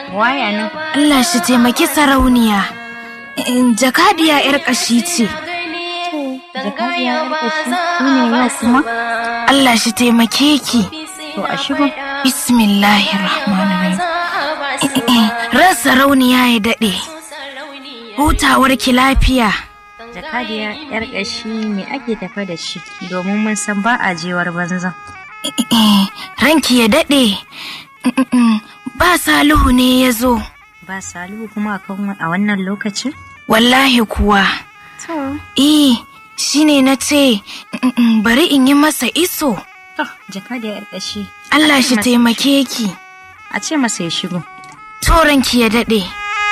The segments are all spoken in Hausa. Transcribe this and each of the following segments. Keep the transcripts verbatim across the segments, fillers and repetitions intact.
Waya nan. Allah shi taimaki sarauniya. Jakadiya yar kashi ce. Jakadiya yar kashi ne yau kuma. Allah shi taimake ki. To a shigo. Bismillahir Rahmanir Rahim. Ran sarauniya ya dade. Hutawar ki lafiya. Jakadiya yar kashi me ake tafa da shi domin mun san ba a jewar banza. Ranki ya dade. Ba Salihu ne ya zo. Ba Salihu kuma a wannan lokacin? Wallahi kuwa. To. Eh, shine na ce bari in yi masa iso. To, jakadiya yar kashi. Allah shi taimake ki. A ce masa ya shigo. To ranki ya dade.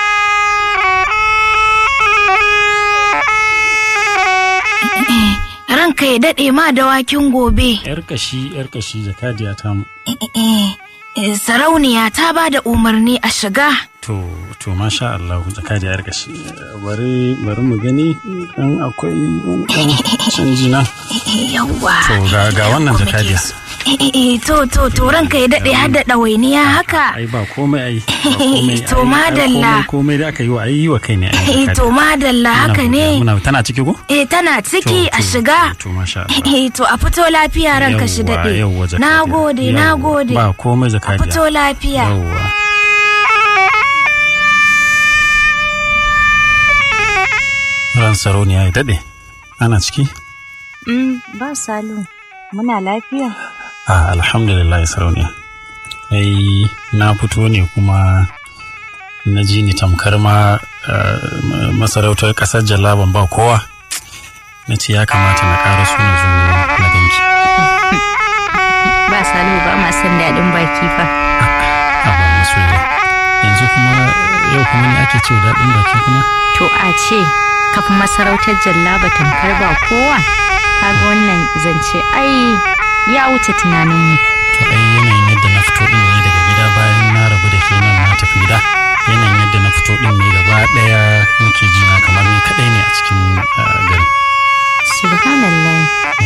Ranka ya dade ma dawakin gobe. Yar kashi, yar kashi jakadiya ta mu. Sarauniya ta ba da umarni a shiga. To, to masha Allah jakadiya yar kashi. Bari bari mu gani dan akwai wani canji na. Yawwa. To ga ga wannan jakadiya. To to to ranka ya dade har da dawainiya haka. Ai ba komai ai. Komai. To madalla. Komai da aka yi wa ai wa kai ne ai. To madalla haka ne. Muna tana ciki ko? Eh tana ciki a shiga. To masha Allah. To a fito lafiya ranka shi dade. Nagode nagode. Ba komai jakadiya. A fito lafiya. Yawwa. Ran sarauniya ya dade. Ana ciki? Mm, ba Salihu. Muna lafiya. Ah, alhamdulillah sarauniya. Ai na fito ne kuma na ji ni tamkar ma masarautar kasar Jallaban ba kowa. Na ce ya kamata na ƙara suna zuwa na ganki. Ba Salihu ba ma san daɗin baki fa. A ba masu yanzu kuma yau kuma ne ake ce daɗin baki kuma? To a ce kafin masarautar Jallaba tamkar ba kowa. Kaga wannan zance ai ya wuce tunaninmu. To ai yanayin yadda na fito din ne daga gida bayan na rabu da ke nan na tafi gida. Yanayin yadda na fito din ne gaba daya nake ji na kamar ni kadai ne a cikin gari. Subhanallah.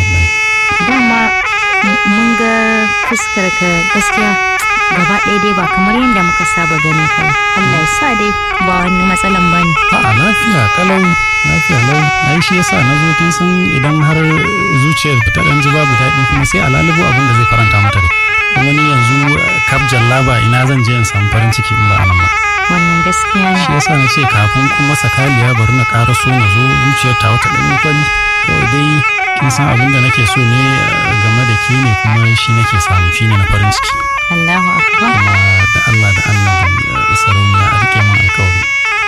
Dama mun ga fuskar ka gaskiya gaba ɗaya dai ba kamar yadda muka saba ganin ka. Allah ya sa dai ba wani matsalan bane. A'a lafiya kalau lafiya lau ai shi yasa na zo kin san idan har zuciyar ta dan ji babu daɗi kuma sai a lalubo abin da zai faranta mata da kuma ni yanzu kaf Jallaba ina zan je in samu farin ciki in ba anan ba. Wannan gaskiya ne. Shi yasa na ce kafin kuma sakaliya bari na ƙara so na zo zuciyar ta wata ɗan kwali kawai dai kin san abin da nake so ne game da ke ne kuma shi nake samu shi ne na farin ciki. Allahu akbar. Da Allah da Allah da sarauniya a rike min alƙawari.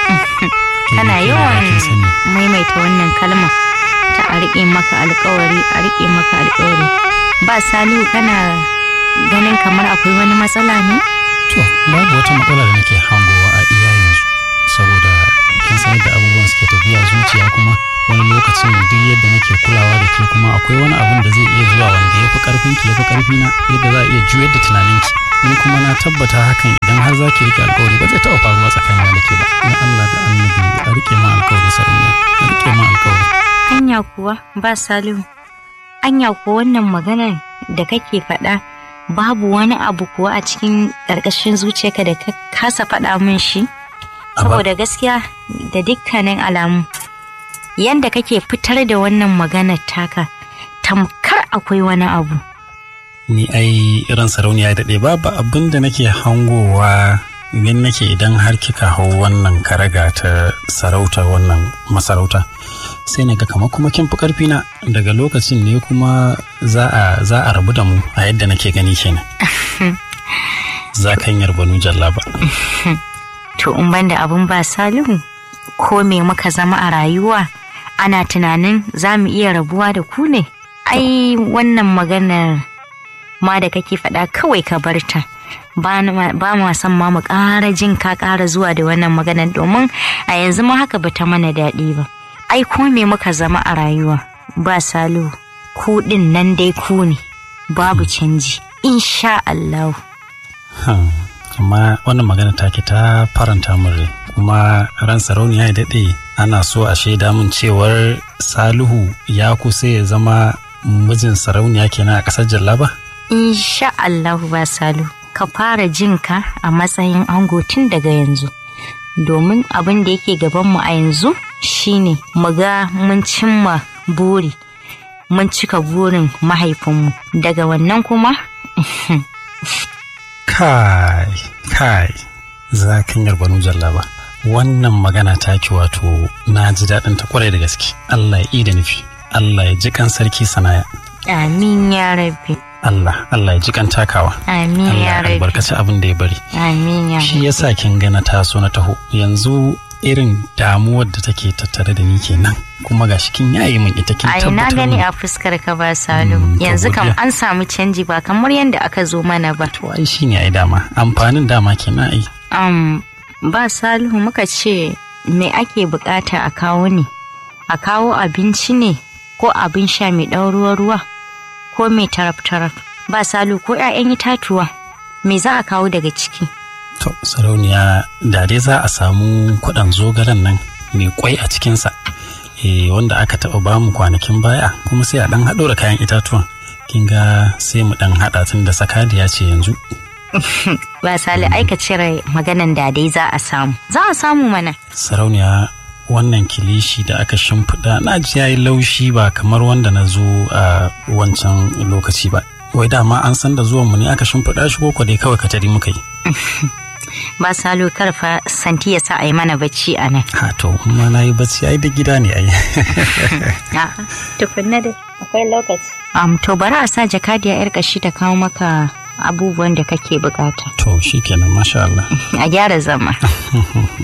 Kana yawan maimaita wannan kalmar ta a riƙe maka alƙawari a riƙe maka alƙawari. Ba Salihu kana ganin kamar akwai wani matsala ne? To babu wata matsala da nake hangowa a iya yanzu saboda kin san yadda abubuwan suke tafiya zuciya kuma wani lokacin duk yadda nake kulawa da ke kuma akwai wani abin da zai iya zuwa wanda ya fi ƙarfin ki ya fi ƙarfi na yadda za a iya juyar da tunaninki. Ni kuma na tabbata hakan idan har za ki rike alƙawari ba zai taɓa faruwa tsakanin da ke ba. Na Allah da Annabi a rike ma alƙawari sarauniya a rike ma alƙawari. Anya kuwa ba Salihu. Anya kuwa wannan maganar da kake faɗa babu wani abu kuwa a cikin ƙarƙashin zuciyarka da ka kasa faɗa min shi? Saboda gaskiya da dukkanin alamu yanda kake fitar da wannan maganar taka tamkar akwai wani abu. Ni ai irin sarauniya da ɗaya babu abin da nake hangowa idan nake idan har kika hau wannan karaga ta sarauta wannan masarauta sai na ga kamar kuma kin fi ƙarfi na daga lokacin ne kuma za a za a rabu da mu a yadda nake gani kenan. Za kan Banu Jallaba. To in banda abun ba Salihu ko me muka zama a rayuwa ana tunanin za mu iya rabuwa da ku ne? Ai wannan maganar ma da kake faɗa kawai ka bar ta. Ba ma san ma mu ƙara jin ka ƙara zuwa da wannan maganar domin a yanzu ma haka bata mana daɗi ba. Ai ko me muka zama a rayuwa ba Salihu ku ɗin nan dai ku ne babu canji insha Allah. Amma wannan magana take ta faranta min rai kuma ran sarauniya ya daɗe ana so a shaida min cewar Salihu ya kusa ya zama mijin sarauniya kenan a ƙasar Jallaba? Insha Allah ba Salihu ka fara jinka a matsayin ango tun daga yanzu. Domin abin da yake gabanmu a yanzu shine mu ga mun cimma buri, mun cika burin mahaifinmu. Daga wannan kuma kai kai zakanyar Banu Jallaba, wannan magana taki wato na ji daɗin ta kwarai da gaske. Allah ya ida nufi, Allah ya ji kan sarki Sanaya. Amin ya rabbi. Allah Allah ya ji kan takawa. Amin ya rabbi. Allah albarkaci abin da ya bari. Amin ya rabbi. Shi yasa kin ga na taso na taho yanzu irin damuwar da take tattare da ni kenan, kuma gashi kin yayi min ita kin tabbatar. Ai na gani a fuskar ka ba Salu. Mm, yanzu kam an samu canji ba kamar yanda aka zo mana ba. To ai shine ai dama amfanin dama kenan ai. Um ba Salihu muka ce me ake bukata a kawo ne? A kawo abinci ne ko abin sha mai ɗan ruwa-ruwa ko mai taraf-taraf? Ba Salu ko 'ya'yan itatuwa me za a kawo daga ciki? To sarauniya, da dai za a samu kuɗan zogalen nan mai kwai a cikinsa, e, wanda aka taɓa bamu kwanakin baya, kuma sai a ɗan haɗo da kayan itatuwan. Kin ga sai mu ɗan haɗa tun da sakadiya ce yanzu. Ba Sali, aika cire maganan da dai za a samu. Za a samu mana. Sarauniya, wannan kilishi da aka shimfiɗa na ji yayi laushi ba kamar wanda na zo a wancan lokaci ba. Wai dama an san da zuwan mu ne aka shimfiɗa shi ko dai kawai ka tari muka yi. Ba Salo, karfa santi ya sa a yi mana bacci a nan. Ha to, ma na yi bacci ai da gida ne ai. A'a, tukunna dai akwai lokaci. Um, to bari a sa jakadiya yar kashi ta kawo maka abubuwan da kake bukata. To shikenan, masha Allah. A gyara zama.